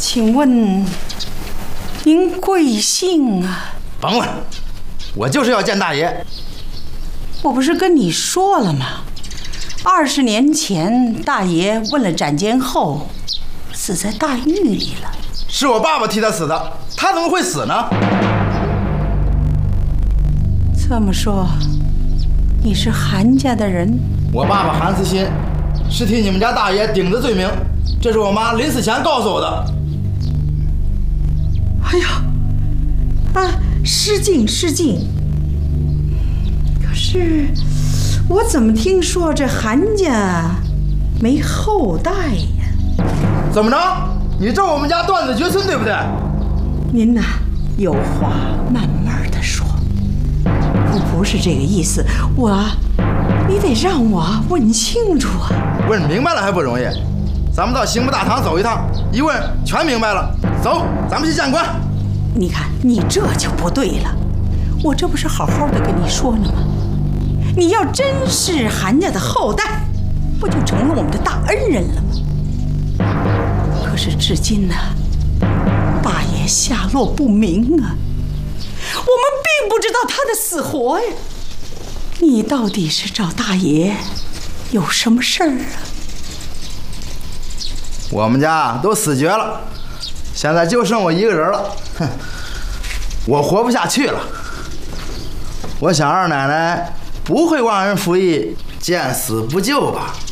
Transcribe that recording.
请问您贵姓啊？ 甭问，我就是要见大爷。 我不是跟你说了吗？20年前，大爷问了斩监后，死在大狱里了。 是我爸爸替他死的，他怎么会死呢？ 这么说，你是韩家的人？ 我爸爸韩思新是替你们家大爷顶着罪名，这是我妈临死前告诉我的。 哎呀，失敬失敬。可是我怎么听说这韩家没后代呀？ 怎么着？你咒我们家断子绝孙，对不对？ 您呐，有话慢慢的说。我不是这个意思，你得让我问清楚啊。 问明白了还不容易？咱们到刑部大堂走一趟，一问全明白了。走，咱们去见官。 你看，你这就不对了。我这不是好好的跟你说呢吗？你要真是韩家的后代，不就成了我们的大恩人了吗？可是至今呢，大爷下落不明啊，我们并不知道他的死活呀。你到底是找大爷有什么事儿啊？ 我们家都死绝了，现在就剩我一个人了。哼，我活不下去了。我想二奶奶不会忘恩负义、见死不救吧？